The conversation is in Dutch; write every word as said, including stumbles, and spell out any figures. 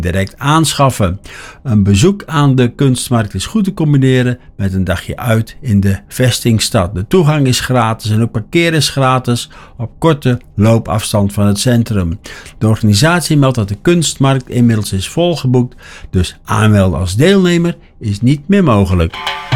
direct aanschaffen. Een bezoek aan de kunstmarkt is goed te combineren met een dagje uit in de vestingstad. De toegang is gratis en ook parkeren is gratis op korte loopafstand van het centrum. De organisatie meldt dat de kunstmarkt inmiddels is volgeboekt, dus aanmelden als deelnemer is niet meer mogelijk.